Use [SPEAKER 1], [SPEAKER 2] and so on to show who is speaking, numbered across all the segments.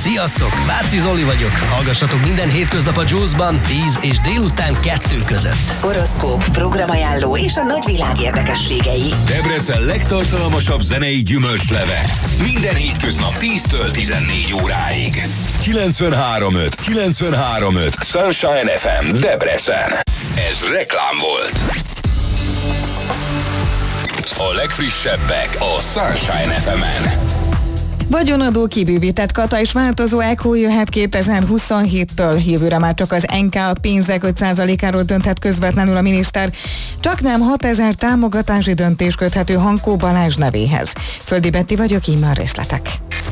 [SPEAKER 1] Sziasztok, Váci Zoli vagyok. Hallgassatok minden hétköznap a Juice-ban 10 és délután 2 között.
[SPEAKER 2] Horoszkóp, programajánló és a nagyvilág érdekességei.
[SPEAKER 3] Debrecen legtartalmasabb zenei gyümölcsleve. Minden hétköznap 10-től 14 óráig. 93.5 Sunshine FM Debrecen. Ez reklám volt. A legfrissebbek a Sunshine FM-en.
[SPEAKER 4] Vagyonadó kibővített kata és változó ECHO jöhet 2027-től. Jövőre már csak az NK a pénzek 5%-áról dönthet közvetlenül a miniszter. Csaknem 6000 támogatási döntés köthető Hankó Balázs nevéhez. Földi Betti vagyok, így már részletek.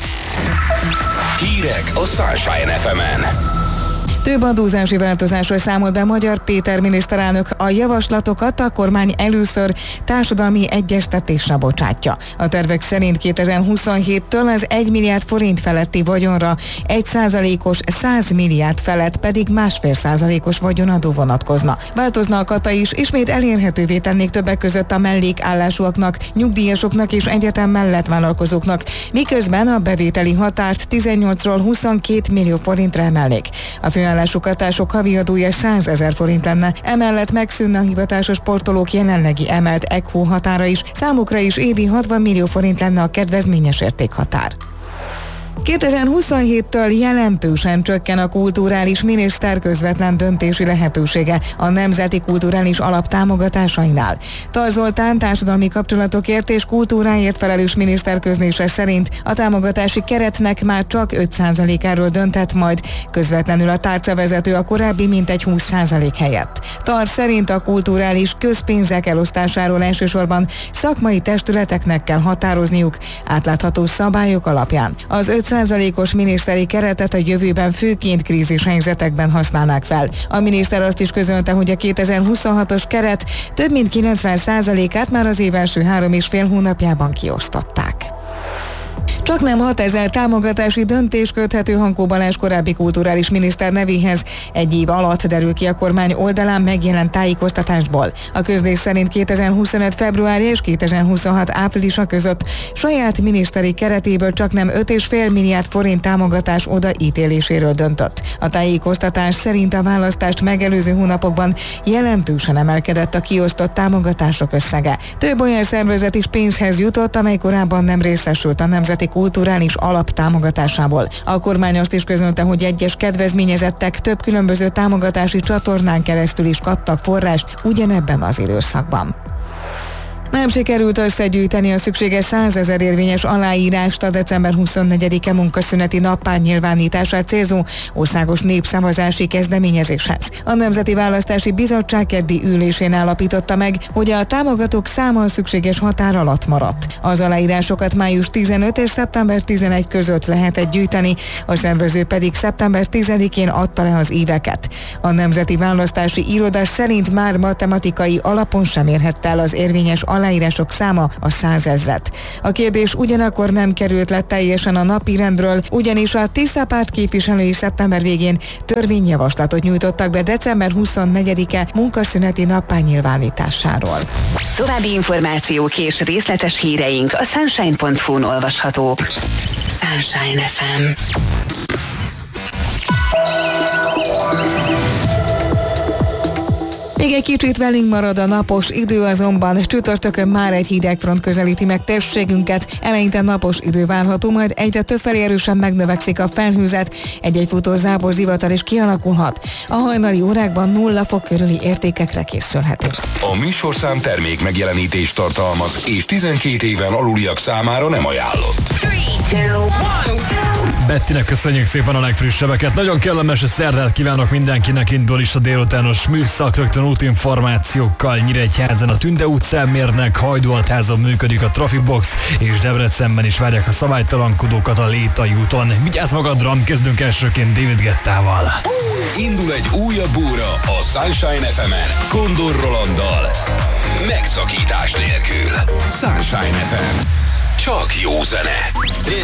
[SPEAKER 3] Hírek a Sunshine FM-en.
[SPEAKER 4] Több adózási változásról számolt be Magyar Péter miniszterelnök. A javaslatokat a kormány először társadalmi egyeztetésre bocsátja. A tervek szerint 2027-től az 1 milliárd forint feletti vagyonra 1%-os, 100 milliárd felett pedig 1,5%-os vagyonadó vonatkozna. Változna a kata is, ismét elérhetővé tennék többek között a mellékállásúaknak, nyugdíjasoknak és egyetem mellett vállalkozóknak, miközben a bevételi határt 18-ról 22 millió forintra emelnék. A főállású katások havi adója 100 000 forint lenne, emellett megszűnne a hivatásos sportolók jelenlegi emelt ECHO határa is, számukra is évi 60 millió forint lenne a kedvezményes értékhatár. 2027-től jelentősen csökken a kulturális miniszter közvetlen döntési lehetősége a Nemzeti Kulturális Alap támogatásainál. Tar Zoltán társadalmi kapcsolatokért és kultúráért felelős miniszter közlése szerint a támogatási keretnek már csak 5%-áról dönthet majd, közvetlenül a tárcavezető a korábbi mintegy 20% helyett. Tar szerint a kulturális közpénzek elosztásáról elsősorban szakmai testületeknek kell határozniuk, átlátható szabályok alapján. Az 5%-os miniszteri keretet a jövőben főként krízishelyzetekben használnák fel. A miniszter azt is közölte, hogy a 2026-os keret több mint 90%-át már az év első 3,5 hónapjában kiosztották. Csaknem 6000 támogatási döntés köthető Hankó Balázs korábbi kulturális miniszter nevéhez. Egy év alatt derül ki a kormány oldalán megjelent tájékoztatásból. A közlés szerint 2025. februárja és 2026. áprilisa között saját miniszteri keretéből csaknem 5,5 milliárd forint támogatás odaítéléséről döntött. A tájékoztatás szerint a választást megelőző hónapokban jelentősen emelkedett a kiosztott támogatások összege. Több olyan szervezet is pénzhez jutott, amely korábban nem részesült a Nemzeti Kulturális Alap támogatásából. A kormány azt is közölte, hogy egyes kedvezményezettek több különböző támogatási csatornán keresztül is kaptak forrást ugyanebben az időszakban. Nem sikerült összegyűjteni a szükséges 100 000 érvényes aláírást a december 24-e munkaszüneti nappár nyilvánítását célzó országos népszavazási kezdeményezéshez. A Nemzeti Választási Bizottság keddi ülésén állapította meg, hogy a támogatók száma a szükséges határ alatt maradt. Az aláírásokat május 15 és szeptember 11 között lehetett gyűjteni, a szervező pedig szeptember 10-én adta le az éveket. A Nemzeti Választási Iroda szerint már matematikai alapon sem érhette el az érvényes aláírások száma a 100 000-et. A kérdés ugyanakkor nem került le teljesen a napirendről, ugyanis a Tisza párt képviselői szeptember végén törvényjavaslatot nyújtottak be december 24-e munkaszüneti nappár nyilvánításáról.
[SPEAKER 2] További információk és részletes híreink a sunshine.hu-n olvashatók. Sunshine FM.
[SPEAKER 4] Még egy kicsit velünk marad a napos idő, azonban csütörtökön már egy hidegfront közelíti meg térségünket, eleinte napos idő várható, majd egyre többfelé erősen megnövekszik a felhőzet, egy-egy futó zápor zivatar is kialakulhat. A hajnali órákban 0 fok körüli értékekre készülhetünk.
[SPEAKER 3] A műsorszám termék megjelenítést tartalmaz, és 12 éven aluliak számára nem ajánlott.
[SPEAKER 2] 3, 2, 1,
[SPEAKER 5] Bettinek köszönjük szépen a legfrissebbeket. Nagyon kellemes szerdát kívánok mindenkinek, indul is a délutános műszak, rögtön útinformációkkal. Nyíregyházan a Tünde utcán mérnek, Hajdú-Altházon működik a Trafibox, és Debrecenben is várják a szabálytalankodókat a Létai úton. Vigyázz magadra, kezdünk elsőként David Guettával.
[SPEAKER 3] Indul egy újabb óra a Sunshine FM-en, Kondor Rolanddal. Megszakítás nélkül. Sunshine FM. Csak jó zene.